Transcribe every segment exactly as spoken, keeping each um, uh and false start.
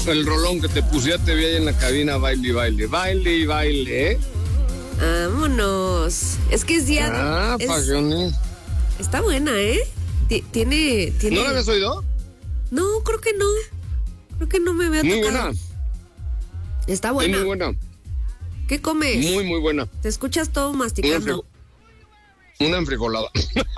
el rolón que te puse, ya te vi ahí en la cabina, baile y baile, baile y baile, ¿eh? Vámonos. Es que es día... Ah, es, pasiones. Está buena, ¿eh? T- tiene, tiene... ¿No la habías oído? No, creo que no. Creo que no me había Muy tocado. buena. Está Es buena. muy buena. ¿Qué comes? Muy, muy buena. Te escuchas todo Una, masticando. enfri- una enfrijolada.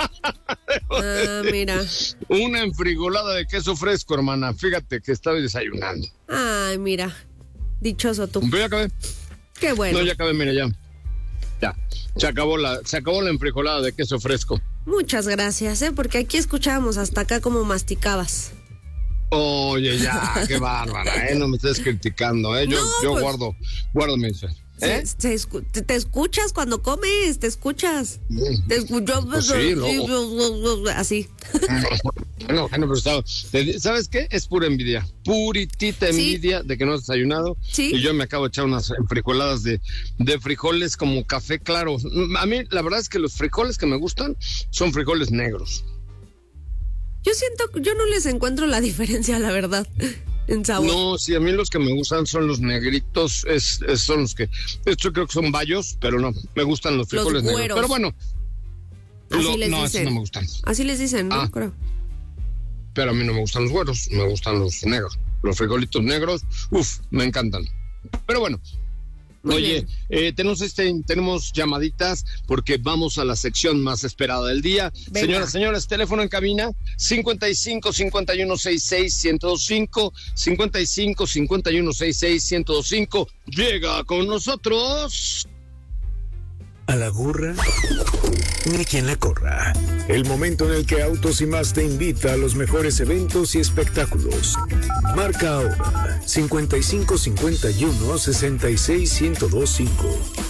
Ah, mira. Una enfrijolada de queso fresco, hermana. Fíjate que estaba desayunando. Ay, mira. Dichoso tú. Pero ya acabé. Qué bueno. No, ya acabé, mira, ya. Ya. Se acabó la, se acabó la enfrijolada de queso fresco. Muchas gracias, ¿eh? Porque aquí escuchábamos hasta acá como masticabas. Oye, ya, qué bárbara, ¿eh? No me estés criticando, ¿eh? Yo, No, yo pues, guardo, guardo mi... ¿Eh? Se, se escu- te, te escuchas cuando comes, te escuchas. Te escucho Pues sí, luego. así. Bueno, bueno, pero estaba- te- ¿sabes qué? Es pura envidia, puritita Sí. envidia de que no has desayunado. Sí. Y yo me acabo de echar unas frijoladas de, de frijoles como café claro. A mí, la verdad es que los frijoles que me gustan son frijoles negros. Yo siento, yo no les encuentro la diferencia, la verdad, en sabor. No, sí, a mí los que me gustan son los negritos, es, es- son los que, esto creo que son bayos, pero no, me gustan los frijoles negros. güeros. Pero bueno, Así lo- les no, dicen. esos no me gustan. Así les dicen, ¿no? Ah. Creo. Pero a mí no me gustan los güeros, me gustan los negros. Los frijolitos negros, uff, me encantan. Pero bueno, Muy oye, bien. eh, tenemos este, tenemos llamaditas porque vamos a la sección más esperada del día. Venga. Señoras, señores, teléfono en cabina cincuenta y cinco, cincuenta y uno, sesenta y seis, ciento cinco, cincuenta y cinco, cincuenta y uno, sesenta y seis, ciento cinco. Llega con nosotros. A la gorra, ni quien la corra. El momento en el que Autos y Más te invita a los mejores eventos y espectáculos. Marca ahora cincuenta y cinco, cincuenta y uno, sesenta y seis, ciento veinticinco.